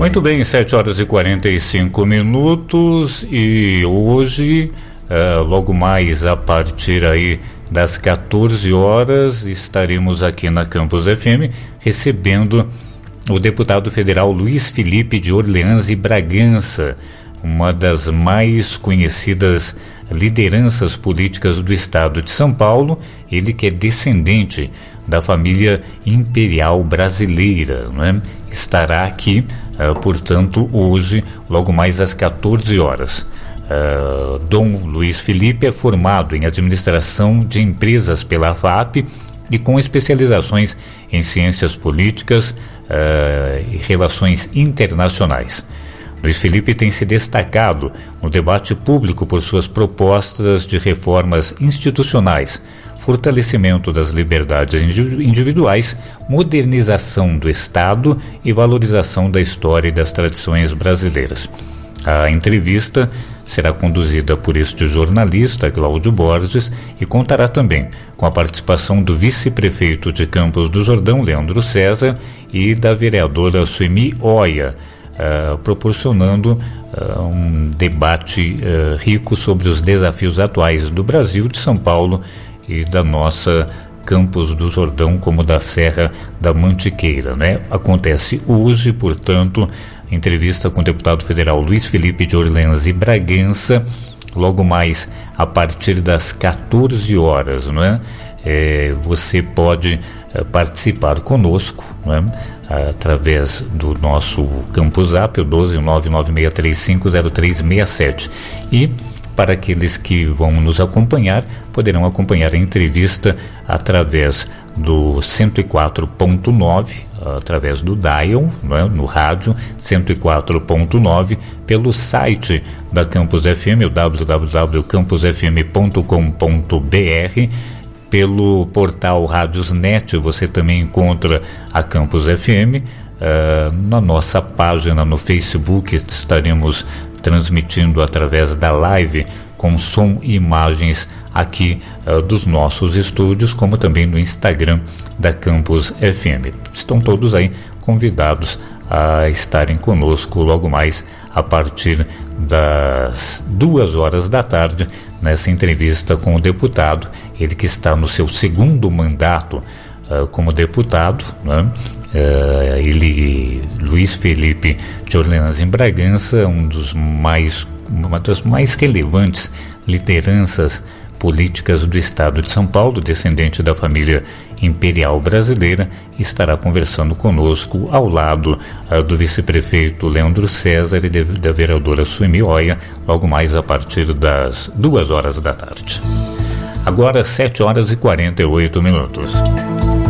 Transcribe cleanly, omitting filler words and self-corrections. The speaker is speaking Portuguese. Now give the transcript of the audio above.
Muito bem, 7h45 e hoje, logo mais a partir aí das 14 horas, estaremos aqui na Campus FM recebendo o deputado federal Luiz Felipe de Orleans e Bragança, uma das mais conhecidas lideranças políticas do estado de São Paulo, ele que é descendente da família imperial brasileira, né? Estará aqui, portanto, hoje, logo mais às 14 horas. Dom Luiz Felipe é formado em administração de empresas pela FAP e com especializações em ciências políticas e relações internacionais. Luiz Felipe tem se destacado no debate público por suas propostas de reformas institucionais, fortalecimento das liberdades individuais, modernização do Estado e valorização da história e das tradições brasileiras. A entrevista será conduzida por este jornalista, Cláudio Borges, e contará também com a participação do vice-prefeito de Campos do Jordão, Leandro César, e da vereadora Suemi Oia, proporcionando um debate rico sobre os desafios atuais do Brasil, de São Paulo e da nossa Campos do Jordão, como da Serra da Mantiqueira, né? Acontece hoje, portanto, entrevista com o deputado federal Luiz Felipe de Orleans e Bragança, logo mais a partir das 14 horas, né? Você pode participar conosco, né? Através do nosso Campus Zap, o 12996350367. E para aqueles que vão nos acompanhar, poderão acompanhar a entrevista através do 104.9, através do dial, né, no rádio 104.9, pelo site da Campus FM, o www.campusfm.com.br. Pelo portal Radiosnet você também encontra a Campus FM. Na nossa página no Facebook estaremos transmitindo através da live com som e imagens aqui dos nossos estúdios, como também no Instagram da Campus FM. Estão todos aí convidados a estarem conosco logo mais a partir das 2 horas da tarde, nessa entrevista com o deputado, ele que está no seu segundo mandato como deputado, né? Luiz Felipe de Orleans e Bragança, uma das mais relevantes lideranças políticas do estado de São Paulo, descendente da família imperial brasileira, estará conversando conosco ao lado do vice-prefeito Leandro César e da vereadora Suemi Oia, logo mais a partir das 2 horas da tarde. Agora 7h48.